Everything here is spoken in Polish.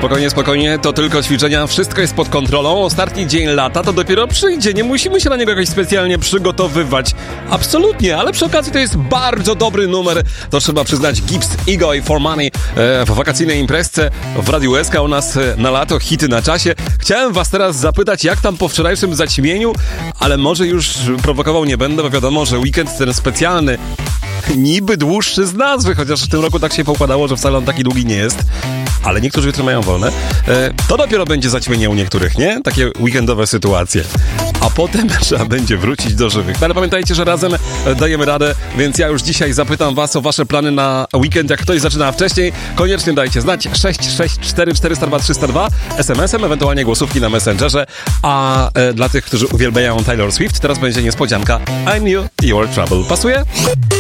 Spokojnie, spokojnie, to tylko ćwiczenia, wszystko jest pod kontrolą. Ostatni dzień lata to dopiero przyjdzie, nie musimy się na niego jakoś specjalnie przygotowywać. Absolutnie, ale przy okazji to jest bardzo dobry numer, to trzeba przyznać. Gibbs, Ego i For Money w wakacyjnej imprezce w Radiu SK u nas na lato, hity na czasie. Chciałem was teraz zapytać, jak tam po wczorajszym zaćmieniu, ale może już prowokował nie będę, bo wiadomo, że weekend ten specjalny niby dłuższy z nazwy, chociaż w tym roku tak się pokładało, że wcale on taki długi nie jest. Ale niektórzy jutro mają wolne. To dopiero będzie zaćmienie u niektórych, nie? Takie weekendowe sytuacje. A potem trzeba będzie wrócić do żywych. No ale pamiętajcie, że razem dajemy radę, więc ja już dzisiaj zapytam was o wasze plany na weekend. Jak ktoś zaczyna wcześniej, koniecznie dajcie znać 664 402 302 SMS-em, ewentualnie głosówki na Messengerze. A dla tych, którzy uwielbiają Taylor Swift, teraz będzie niespodzianka I Knew Your Trouble. Pasuje?